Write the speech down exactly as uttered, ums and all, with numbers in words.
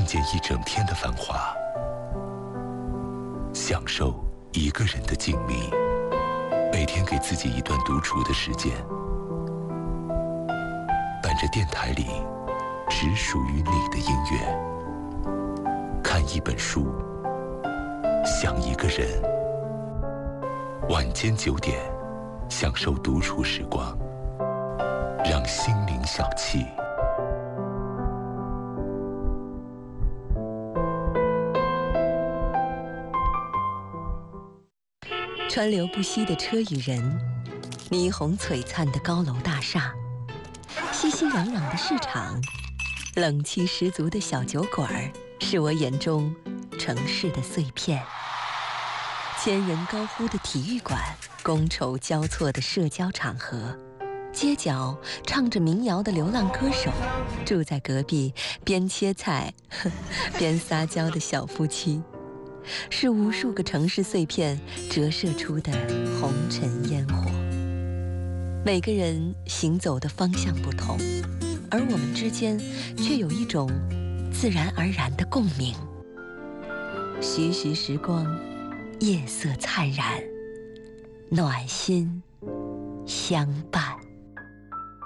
见一整天的繁华，享受一个人的静谧，每天给自己一段独处的时间，伴着电台里只属于你的音乐，看一本书，想一个人。晚间九点，享受独处时光，让心灵小憩。 川流不息的车与人，霓虹璀璨的高楼大厦，熙熙攘攘的市场，冷气十足的小酒馆儿，是我眼中城市的碎片。千人高呼的体育馆，觥筹交错的社交场合，街角唱着民谣的流浪歌手，住在隔壁边切菜呵边撒娇的小夫妻，是无数个城市碎片折射出的红尘烟火。每个人行走的方向不同，而我们之间却有一种自然而然的共鸣。徐徐时光，夜色灿然，暖心相伴。